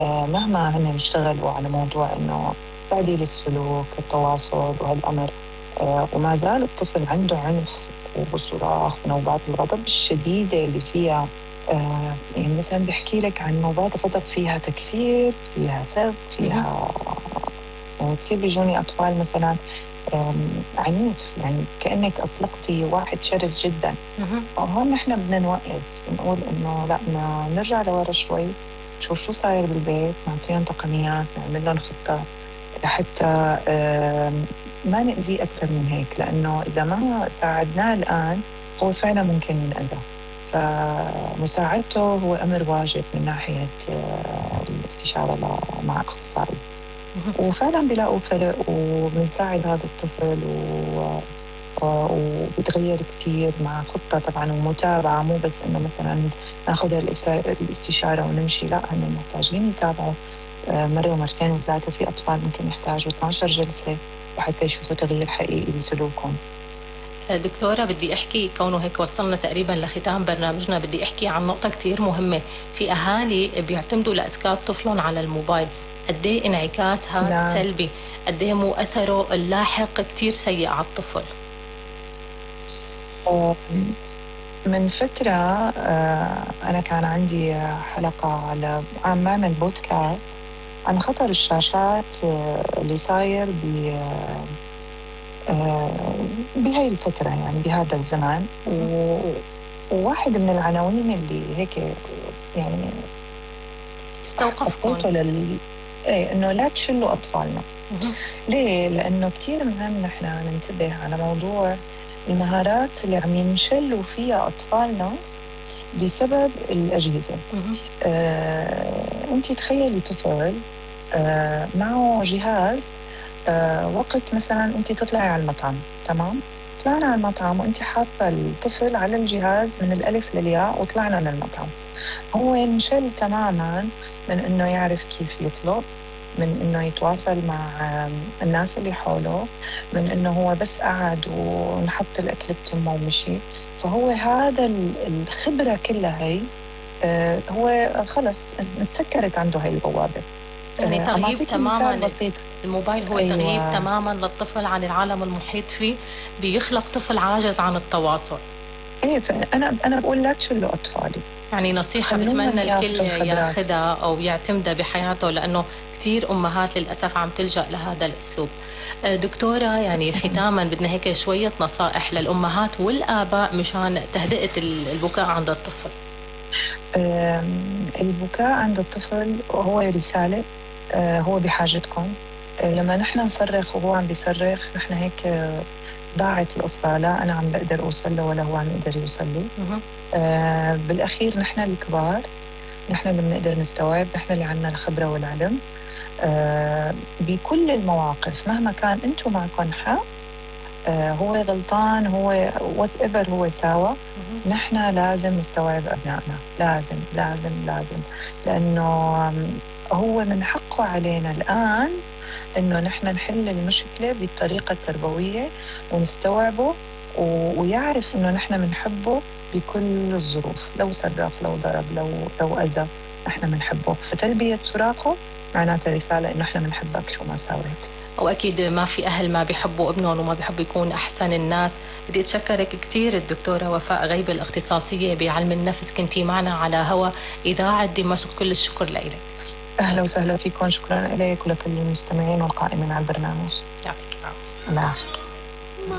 مهما هن اشتغلوا على موضوع إنه تعديل السلوك التواصل وهالأمر، وما زال الطفل عنده عنف وصراخ ونوبات الغضب الشديدة اللي فيها. يعني مثلا بحكي لك عن نوبات غضب فيها تكسير، فيها سب، فيها وتصير بيجوني أطفال مثلا عنيف، يعني كأنك أطلقتي واحد شرس جدا. هون نحن بدنا نوقف، نقول إنه لا، نرجع لورا شوي، نشوف شو صاير بالبيت، نعطيهم تقنيات، نعمل لهم خطة لحتى ما نأذيه أكثر من هيك، لأنه إذا ما ساعدناه الآن هو فعلا ممكن ينأذى. فمساعدته هو أمر واجب من ناحية الاستشارة مع أخصائي، وفعلا بيلاقوا فرق وبنساعد هذا الطفل وبتغير كتير مع خطة طبعا ومتابعة، مو بس إنه مثلا ناخذ الاستشارة ونمشي، لا، هم محتاجين يتابعوا مرة ومرتين وثلاثة. في أطفال ممكن يحتاجوا 12 جلسة لحتى يشوفوا تغيير حقيقي بسلوكهم. دكتورة، بدي أحكي كونه هيك وصلنا تقريبا لختام برنامجنا، بدي أحكي عن نقطة كتير مهمة. في أهالي بيعتمدوا لإسكات طفلهم على الموبايل، قديه انعكاس هذا سلبي، قديه مو أثره اللاحق كتير سيء على الطفل. من فترة أنا كان عندي حلقة على عم بعمل بودكاست عن خطر الشاشات اللي صاير بهاي الفترة، يعني بهذا الزمان. وواحد من العناوين اللي هيك يعني استوقفكم إنه لا تشلوا أطفالنا. ليه؟ لأنه كتير مهم نحن ننتبه على موضوع المهارات اللي عم ينشلوا فيها أطفالنا بسبب الأجهزة. أنت تخيلي طفل معه جهاز، وقت مثلا أنت تطلعي على المطعم، تمام؟ طلعنا على المطعم وأنت حاطة الطفل على الجهاز من الألف للياء وطلعنا من المطعم، هو انشل تماما من إنه يعرف كيف يطلب، من إنه يتواصل مع الناس اللي حوله، من إنه هو بس قعد ونحط الأكل بتمه ومشي. فهو هذا الخبرة كلها هي هو خلص تسكرت عنده هاي البوابة. يعني تغييب تماما بسيط. الموبايل هو أيوة. تغييب تماما للطفل عن العالم المحيط فيه، بيخلق طفل عاجز عن التواصل. ايه، فأنا بقول لا تشلوا أطفالي. يعني نصيحة بتمنى الكل ياخدها أو يعتمدها بحياته، لأنه كتير أمهات للأسف عم تلجأ لهذا الأسلوب. دكتورة، يعني ختاما بدنا هيك شوية نصائح للأمهات والآباء مشان تهدئة البكاء عند الطفل. البكاء عند الطفل هو رسالة، هو بحاجتكم. لما نحن نصرخ وهو عم بيصرخ، نحن هيك ضاعت القصة، لا أنا عم بقدر أوصل له ولا هو عم يقدر يوصل لي. بالأخير نحن الكبار، نحن اللي بنقدر نستوعب، نحن اللي عنا الخبرة والعلم. بكل المواقف مهما كان أنتم معكم حق، هو غلطان، هو whatever هو ساوى، نحن لازم نستوعب أبنائنا، لازم لازم لازم، لأنه هو من حقه علينا الآن إنه نحن نحل المشكلة بالطريقة التربوية ونستوعبه ويعرف إنه نحن بنحبه بكل الظروف، لو صرخ، لو ضرب، لو أذى، نحن بنحبه. فتلبية صراخه معناتها رسالة إنه نحن بنحبك شو ما سويت. وأكيد ما في أهل ما بيحبوا ابنهم وما بيحبوا يكون أحسن الناس. بدي أتشكرك كتير الدكتورة وفاء غيبة، الاختصاصية بعلم النفس، كنتي معنا على هوا إذاعة دمشق. كل الشكر لك. أهلا وسهلا فيكم، شكرا لك ولكل المستمعين والقائمين على البرنامج. يعطيك العافية. الله يعافيك.